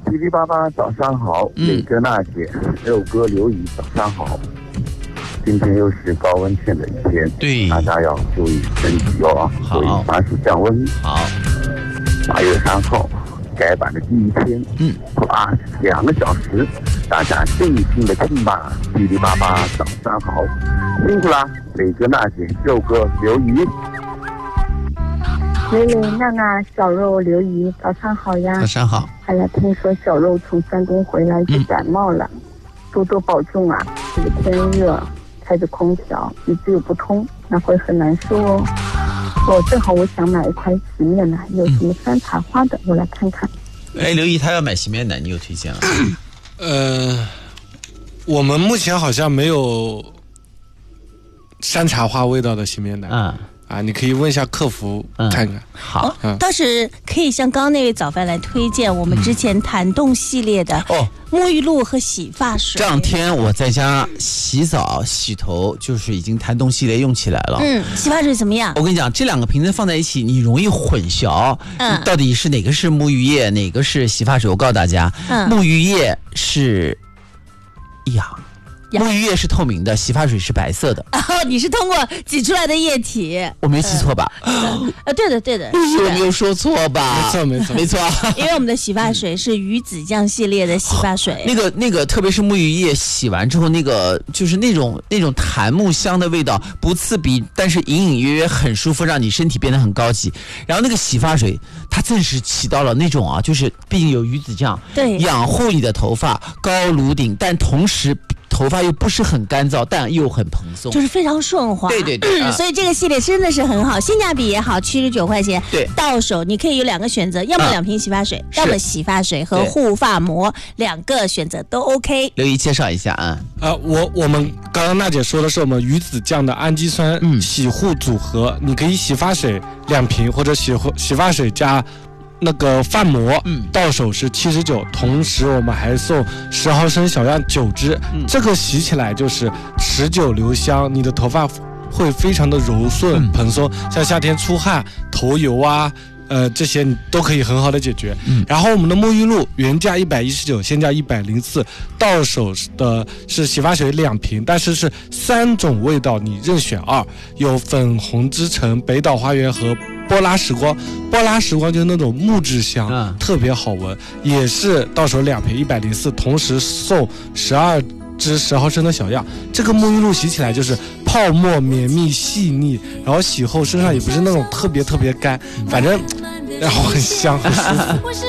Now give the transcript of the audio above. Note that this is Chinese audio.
哔哩吧吧，早上好，磊哥娜姐，肉哥刘姨，早上好。今天又是高温天的一天， 对， 大家要注意身体哦，注意防暑降温。 好 8月3号改版的第一天，+2个小时，大家静静的听吧。哔哩吧吧，早上好，辛苦啦，磊哥娜姐，肉哥刘姨。 蕾蕾、娜娜、小肉、刘姨，早上好呀！ 早上好。 哎呀，听说小肉从山东回来就感冒了，多多保重啊！这个天热，开着空调，鼻子又不通，那会很难受哦。正好我想买一块洗面奶，有什么山茶花的，我来看看。 哎，刘姨她要买洗面奶，你有推荐吗？ 我们目前好像没有山茶花味道的洗面奶。你可以问一下客服看看。 好， 倒是可以像刚刚那位早饭来推荐我们之前弹动系列的沐浴露和洗发水。 这两天我在家洗澡洗头，就是已经弹动系列用起来了。 洗发水怎么样？ 我跟你讲，这两个瓶子放在一起，你容易混淆，到底是哪个是沐浴液，哪个是洗发水。我告诉大家，沐浴液是沐浴液是透明的，洗发水是白色的。 你是通过挤出来的液体， 我没记错吧？ 对的， 我没有说错吧？ 没错。 因为我们的洗发水是鱼子酱系列的洗发水， 那个，特别是沐浴液洗完之后，那个就是那种檀木香的味道，不刺鼻，但是隐隐约约很舒服，让你身体变得很高级。然后那个洗发水，它正是起到了那种就是毕竟有鱼子酱， 对， 养护你的头发，高颅顶，但同时头发又不是很干燥，但又很蓬松， 就是非常顺滑。 对， 所以这个系列真的是很好，性价比也好，79块钱。 对， 到手你可以有2个选择，要么2瓶洗发水，要么洗发水和护发膜，2个选择都 OK。 刘姨介绍一下我们刚刚娜姐说的是我们鱼子酱的氨基酸洗护组合，你可以洗发水2瓶或者洗发水加那个发膜，到手是79，同时我们还送10毫升小样9支，这个洗起来就是持久留香，你的头发会非常的柔顺蓬松，像夏天出汗头油这些你都可以很好的解决。然后我们的沐浴露原价119，现价104，到手的是洗发水2瓶，但是是3种味道，你任选2，有粉红之城、北岛花园和波拉时光。波拉时光就是那种木质香，特别好闻，也是到手2瓶104，同时送12支10毫升的小样。这个沐浴露洗起来就是泡沫绵密细腻，然后洗后身上也不是那种特别干，反正然后很香很舒服。